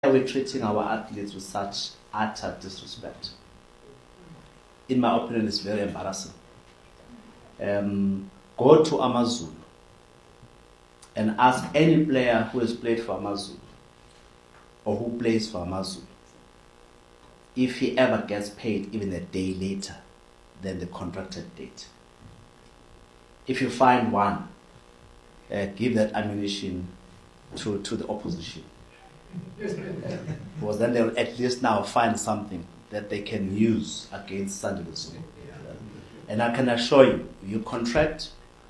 we're treating our athletes with such utter disrespect. In my opinion, it's very embarrassing. Go to Amazulu and ask any player who has played for Amazulu or who plays for Amazulu if he ever gets paid even a day later than the contracted date. If you find one, give that ammunition to the opposition. Because then they'll at least now find something that they can use against Sandile Zulu. And I can assure you, you contract,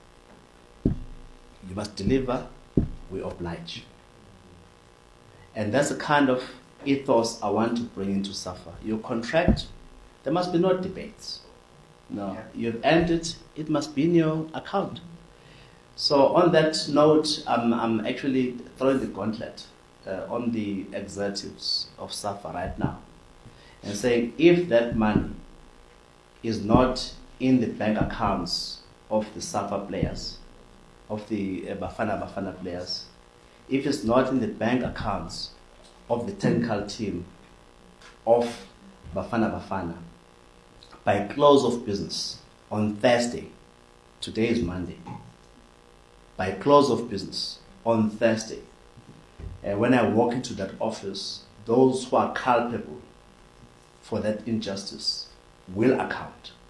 you must deliver, we oblige. And that's the kind of ethos I want to bring into SAFA. You contract, there must be no debates. No, you've earned it, it must be in your account. So on that note, I'm actually throwing the gauntlet on the executives of SAFA right now and saying if that money is not in the bank accounts of the SAFA players, of the Bafana players, if it's not in the bank accounts of the technical team of Bafana, by close of business on Thursday, today is Monday, by close of business on Thursday, when I walk into that office, those who are culpable for that injustice will account.